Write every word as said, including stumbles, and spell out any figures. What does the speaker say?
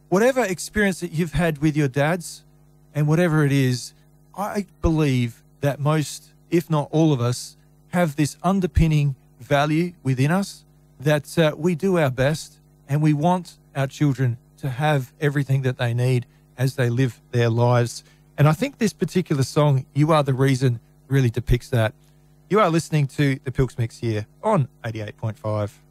whatever experience that you've had with your dads and whatever it is, I believe that most, if not all of us, have this underpinning value within us that uh, we do our best and we want our children to have everything that they need as they live their lives. And I think this particular song, You Are the Reason, really depicts that. You are listening to the Pilks Mix here on eighty-eight point five.